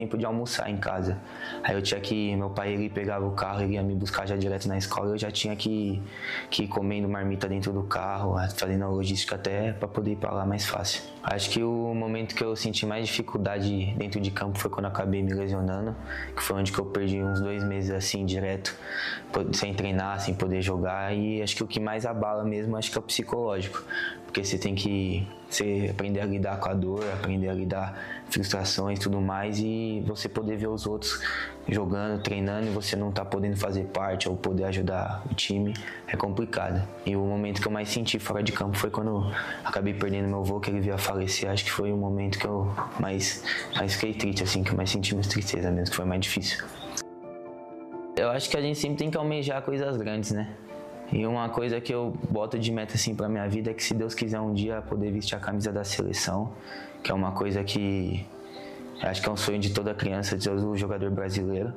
tempo de almoçar em casa. Aí eu tinha que, meu pai ele pegava o carro, ele ia me buscar já direto na escola, eu já tinha que ir comendo marmita dentro do carro, fazendo a logística até para poder ir para lá mais fácil. Acho que o momento que eu senti mais dificuldade dentro de campo foi quando eu acabei me lesionando, que foi onde que eu perdi uns 2 meses assim direto, sem treinar, sem poder jogar, e acho que o que mais abala mesmo acho que é o psicológico, porque você tem que aprender a lidar com a dor, aprender a lidar com frustrações e tudo mais, e você poder ver os outros jogando, treinando, e você não tá podendo fazer parte ou poder ajudar o time, é complicado. E o momento que eu mais senti fora de campo foi quando eu acabei perdendo meu avô, que ele veio a falecer. Acho que foi o momento que eu mais fiquei triste, assim, que eu mais senti mais tristeza mesmo, que foi mais difícil. Eu acho que a gente sempre tem que almejar coisas grandes, né? E uma coisa que eu boto de meta assim pra minha vida é que, se Deus quiser um dia poder vestir a camisa da seleção, que é uma coisa que acho que é um sonho de toda criança, de todo jogador brasileiro.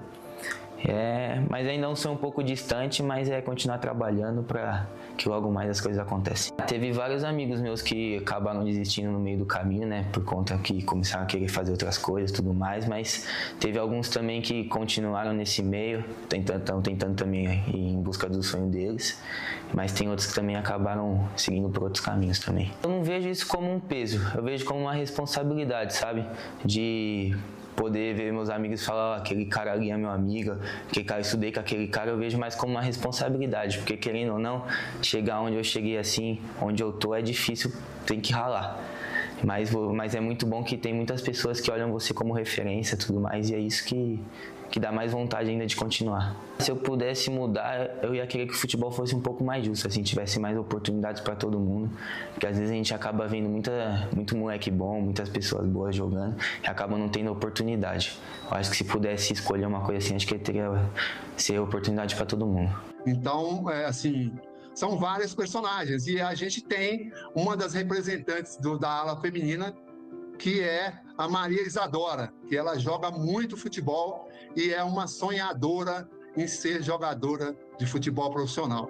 Mas ainda é um sonho um pouco distante, mas é continuar trabalhando para que logo mais as coisas aconteçam. Teve vários amigos meus que acabaram desistindo no meio do caminho, né, por conta que começaram a querer fazer outras coisas e tudo mais, mas teve alguns também que continuaram nesse meio, estão tentando também ir em busca do sonho deles, mas tem outros que também acabaram seguindo por outros caminhos também. Eu não vejo isso como um peso, eu vejo como uma responsabilidade, sabe, de poder ver meus amigos falar, aquele cara ali é meu amigo, aquele cara, eu estudei com aquele cara, eu vejo mais como uma responsabilidade, porque querendo ou não, chegar onde eu cheguei assim, onde eu tô, é difícil, tem que ralar. Mas é muito bom que tem muitas pessoas que olham você como referência e tudo mais, e é isso que dá mais vontade ainda de continuar. Se eu pudesse mudar, eu ia querer que o futebol fosse um pouco mais justo, assim, tivesse mais oportunidades para todo mundo, porque às vezes a gente acaba vendo muito moleque bom, muitas pessoas boas jogando, e acabam não tendo oportunidade. Eu acho que se pudesse escolher uma coisa assim, acho que teria ser oportunidade para todo mundo. Então, assim, são vários personagens, e a gente tem uma das representantes da ala feminina, que é a Maria Isadora, que ela joga muito futebol e é uma sonhadora em ser jogadora de futebol profissional.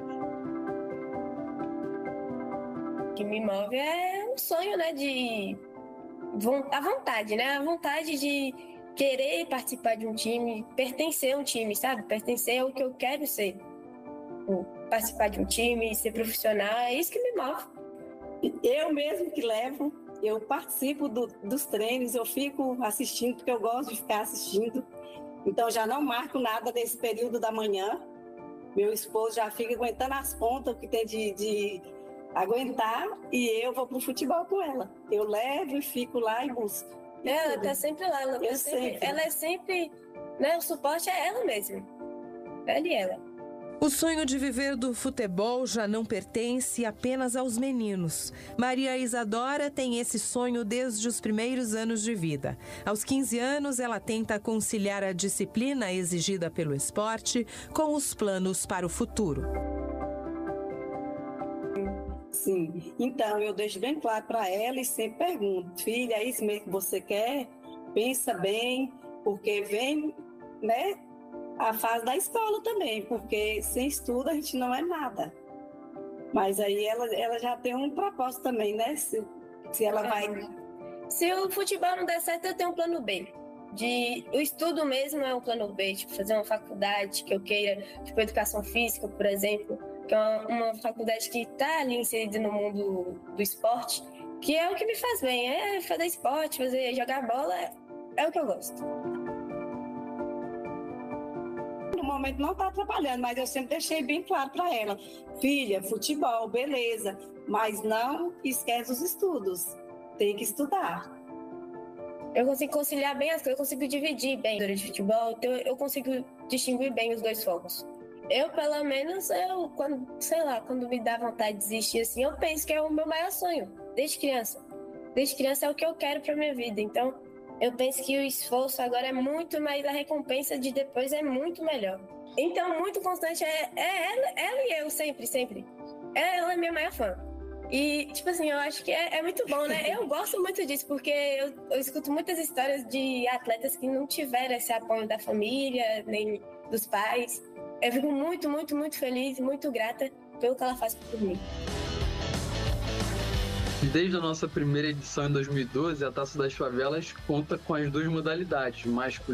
O que me move é um sonho, né, a vontade, né, a vontade de querer participar de um time, pertencer a um time, sabe, pertencer ao que eu quero ser, participar de um time, ser profissional, é isso que me move. Eu mesmo que levo, eu participo dos treinos, eu fico assistindo, porque eu gosto de ficar assistindo. Então, já não marco nada desse período da manhã. Meu esposo já fica aguentando as pontas, o que tem de aguentar, e eu vou pro futebol com ela. Eu levo e fico lá e busco. Ela tá sempre lá, ela é sempre, né, o suporte é ela mesma. Ela e ela. O sonho de viver do futebol já não pertence apenas aos meninos. Maria Isadora tem esse sonho desde os primeiros anos de vida. Aos 15 anos, ela tenta conciliar a disciplina exigida pelo esporte com os planos para o futuro. Sim, então eu deixo bem claro para ela e sempre pergunto: filha, é isso mesmo que você quer? Pensa bem, porque vem, né, a fase da escola também, porque sem estudo a gente não é nada. Mas aí ela já tem um propósito também, né? Se ela vai... Se o futebol não der certo, eu tenho um plano B. O estudo mesmo é um plano B, tipo, fazer uma faculdade que eu queira, tipo, educação física, por exemplo, que é uma faculdade que está ali inserida no mundo do esporte, que é o que me faz bem, é fazer esporte, jogar bola, é o que eu gosto. No momento não está trabalhando, mas eu sempre deixei bem claro para ela: filha, futebol, beleza, mas não esquece os estudos, tem que estudar. Eu consigo conciliar bem as coisas, eu consigo dividir bem durante o futebol, então eu consigo distinguir bem os dois focos. Eu, pelo menos, quando me dá vontade de desistir, assim, eu penso que é o meu maior sonho, desde criança. Desde criança é o que eu quero para minha vida, então eu penso que o esforço agora é muito mais, a recompensa de depois é muito melhor. Então, muito constante é ela e eu, sempre. Ela é minha maior fã. E, tipo assim, eu acho que é muito bom, né? Eu gosto muito disso, porque eu escuto muitas histórias de atletas que não tiveram esse apoio da família, nem dos pais. Eu fico muito, muito, muito feliz, muito grata pelo que ela faz por mim. Desde a nossa primeira edição em 2012, a Taça das Favelas conta com as duas modalidades, masculino